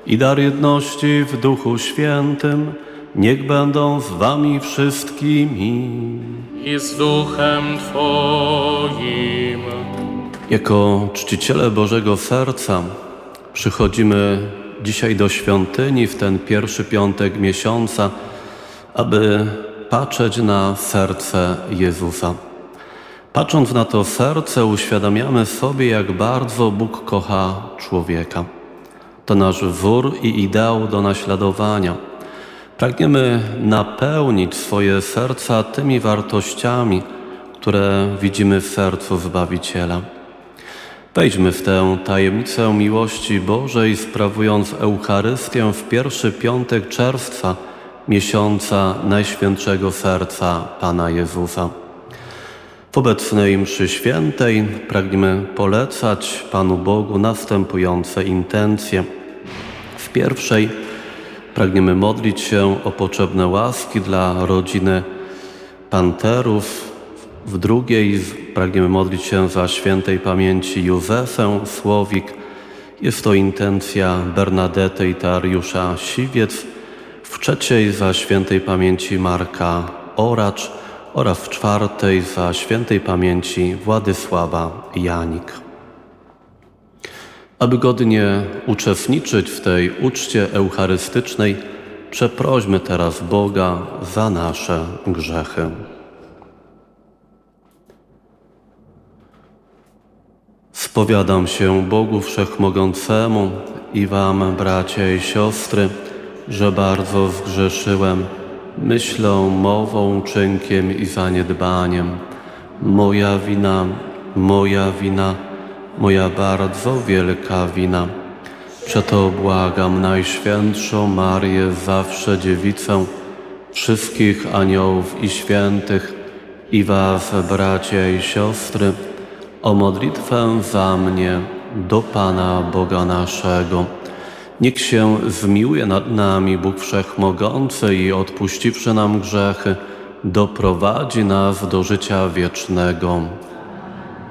i dar jedności w Duchu Świętym, niech będą z wami wszystkimi. I z Duchem Twoim. Jako czciciele Bożego Serca przychodzimy dzisiaj do świątyni w ten pierwszy piątek miesiąca, aby patrzeć na serce Jezusa. Patrząc na to serce, uświadamiamy sobie, jak bardzo Bóg kocha człowieka. To nasz wzór i ideał do naśladowania. Pragniemy napełnić swoje serca tymi wartościami, które widzimy w sercu Zbawiciela. Wejdźmy w tę tajemnicę miłości Bożej, sprawując Eucharystię w pierwszy piątek czerwca, miesiąca Najświętszego Serca Pana Jezusa. W obecnej mszy świętej pragniemy polecać Panu Bogu następujące intencje. W pierwszej pragniemy modlić się o potrzebne łaski dla rodziny Panterów. W drugiej pragniemy modlić się za świętej pamięci Józefę Słowik. Jest to intencja Bernadety i Dariusza Siwiec. W trzeciej za świętej pamięci Marka Oracz oraz w czwartej za świętej pamięci Władysława Janik. Aby godnie uczestniczyć w tej uczcie eucharystycznej, przeprośmy teraz Boga za nasze grzechy. Spowiadam się Bogu Wszechmogącemu i wam, bracia i siostry, że bardzo zgrzeszyłem myślą, mową, czynkiem i zaniedbaniem. Moja wina, moja bardzo wielka wina. Przeto błagam Najświętszą Marię, zawsze Dziewicę, wszystkich aniołów i świętych i was, bracia i siostry, o modlitwę za mnie do Pana Boga naszego. Niech się zmiłuje nad nami Bóg Wszechmogący i odpuściwszy nam grzechy, doprowadzi nas do życia wiecznego.